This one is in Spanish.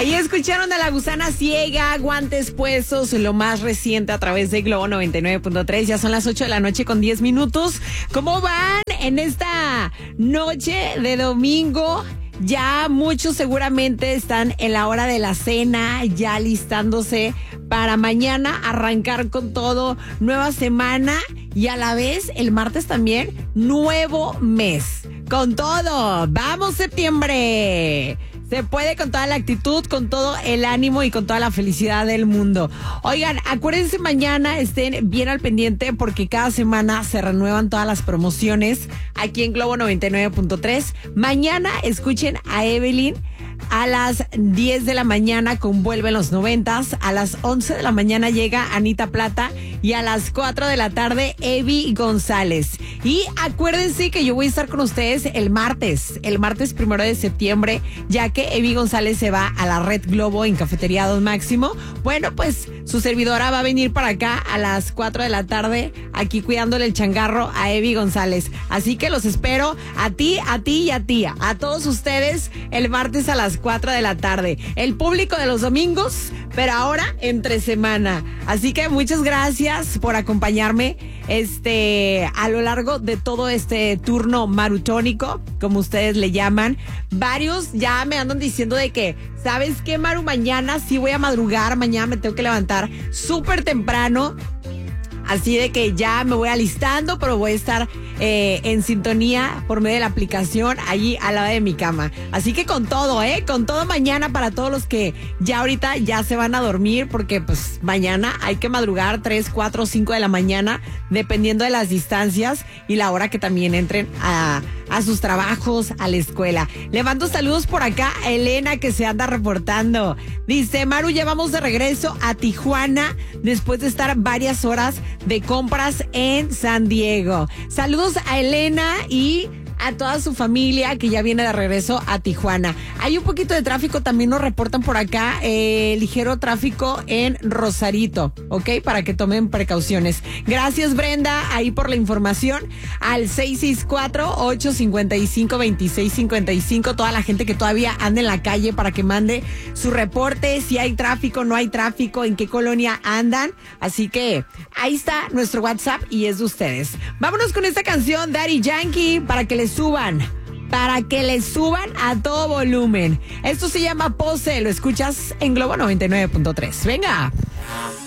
Ahí escucharon a La Gusana Ciega, Guantes Puestos, lo más reciente a través de Globo 99.3. Ya son las 8 de la noche con 10 minutos. ¿Cómo van en esta noche de domingo? Ya muchos seguramente están en la hora de la cena, ya listándose para mañana arrancar con todo, nueva semana y a la vez el martes también, nuevo mes. Con todo, ¡vamos septiembre! Se puede con toda la actitud, con todo el ánimo y con toda la felicidad del mundo. Oigan, acuérdense mañana, estén bien al pendiente porque cada semana se renuevan todas las promociones aquí en Globo 99.3. Mañana escuchen a Evelyn a las 10 de la mañana con Vuelve en los 90s. A las 11 de la mañana llega Anita Plata y a las 4 de la tarde Evi González. Y acuérdense que yo voy a estar con ustedes el martes 1 de septiembre, ya que Evi González se va a la Red Globo en Cafetería Don Máximo. Bueno, pues su servidora va a venir para acá a las 4 de la tarde, aquí cuidándole el changarro a Evi González. Así que los espero a ti y a tía, a todos ustedes el martes a las 4 de la tarde. El público de los domingos, pero ahora entre semana. Así que muchas gracias por acompañarme a lo largo de todo este turno marutónico, como ustedes le llaman. Varios ya me andan diciendo de que, ¿sabes qué, Maru? Mañana sí voy a madrugar, mañana me tengo que levantar súper temprano. Así de que ya me voy alistando, pero voy a estar en sintonía por medio de la aplicación allí al lado de mi cama. Así que con todo mañana para todos los que ya ahorita ya se van a dormir, porque pues mañana hay que madrugar 3, 4, 5 de la mañana, dependiendo de las distancias y la hora que también entren a sus trabajos, a la escuela. Le mando saludos por acá a Elena, que se anda reportando. Dice, Maru, ya vamos de regreso a Tijuana después de estar varias horas de compras en San Diego. Saludos a Elena y a toda su familia que ya viene de regreso a Tijuana. Hay un poquito de tráfico, también nos reportan por acá, ligero tráfico en Rosarito, ¿ok? Para que tomen precauciones. Gracias, Brenda, ahí por la información. Al 664-855-2655, toda la gente que todavía anda en la calle para que mande su reporte, si hay tráfico, no hay tráfico, en qué colonia andan. Así que ahí está nuestro WhatsApp y es de ustedes. Vámonos con esta canción, Daddy Yankee, para que les suban a todo volumen. Esto se llama Pose, lo escuchas en Globo 99.3. Venga.